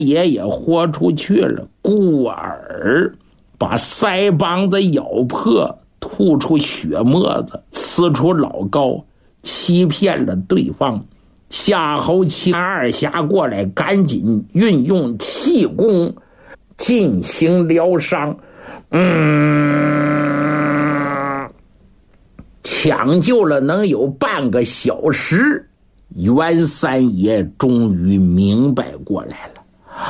也豁出去了，故而把腮帮子咬破，吐出血沫子，呲出老高，欺骗了对方。夏侯齐二侠过来，赶紧运用气功进行疗伤，抢救了能有半个小时，袁三爷终于明白过来了。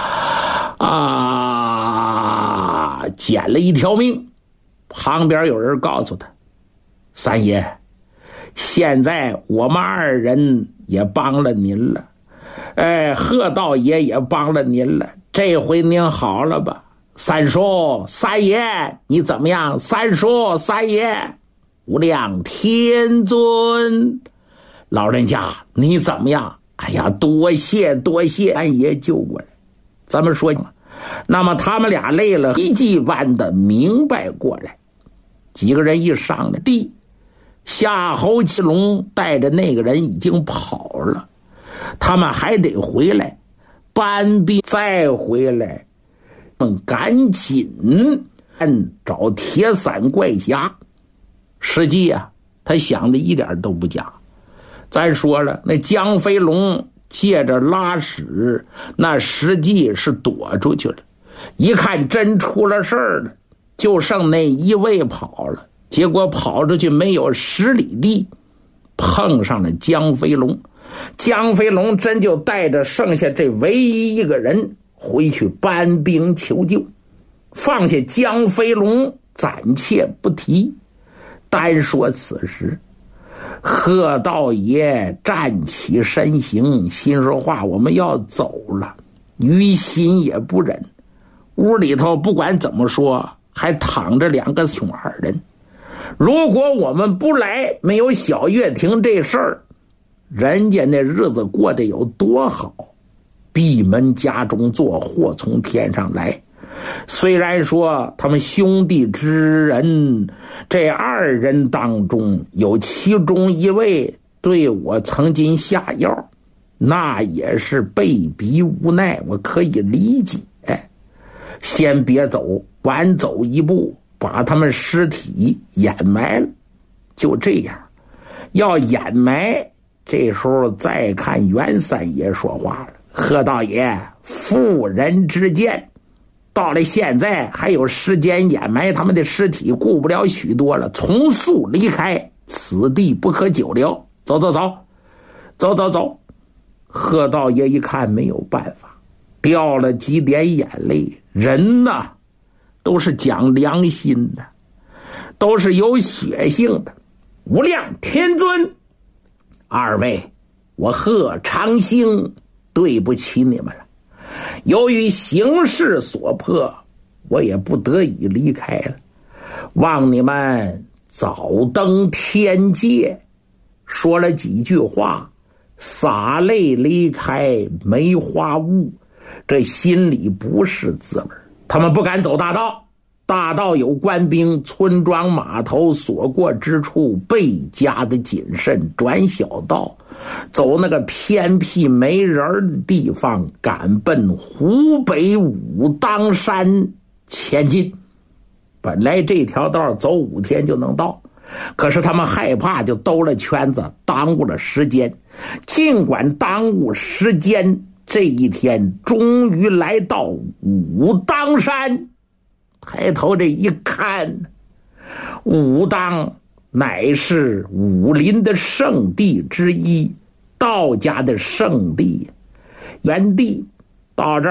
捡了一条命。旁边有人告诉他，三爷，现在我们二人也帮了您了，贺道爷也帮了您了，这回您好了吧？三叔三爷你怎么样？三叔三爷，无量天尊老人家你怎么样？哎呀，多谢多谢，三爷救过来。咱们说，那么他们俩累了，一记般的明白过来。几个人一上了地，夏侯奇龙带着那个人已经跑了，他们还得回来搬兵，再回来赶紧找铁伞怪侠。实际他想的一点都不假。咱说了，那江飞龙借着拉屎，那实际是躲出去了，一看真出了事儿了，就剩那一位跑了，结果跑出去没有10里地，碰上了江飞龙。江飞龙真就带着剩下这唯一一个人回去搬兵求救，放下江飞龙暂且不提。单说此时，贺道爷站起身形，心说话，我们要走了，于心也不忍。屋里头不管怎么说还躺着2个熊二人，如果我们不来，没有小月亭这事儿，人家那日子过得有多好，闭门家中坐，祸从天上来。虽然说他们兄弟之人，这2人当中有其中一位对我曾经下药，那也是被逼无奈，我可以理解。先别走，晚走一步，把他们尸体掩埋了。就这样，要掩埋，这时候再看袁三爷说话了，贺道爷，妇人之见，到了现在还有时间掩埋他们的尸体，顾不了许多了，从速离开此地，不可久留。走走走走走走。贺道爷一看没有办法，掉了几点眼泪。人呐，都是讲良心的，都是有血性的。无量天尊，2位，我贺长兴对不起你们了。由于形势所迫，我也不得已离开了，望你们早登天界。说了几句话，洒泪离开梅花坞，这心里不是滋味。他们不敢走大道，大道有官兵，村庄码头所过之处倍加的谨慎，转小道走那个偏僻没人的地方，赶奔湖北武当山前进。本来这条道走5天就能到，可是他们害怕，就兜了圈子，耽误了时间。尽管耽误时间，这一天终于来到武当山。抬头这一看，武当乃是武林的圣地之一，道家的圣地。原地到这儿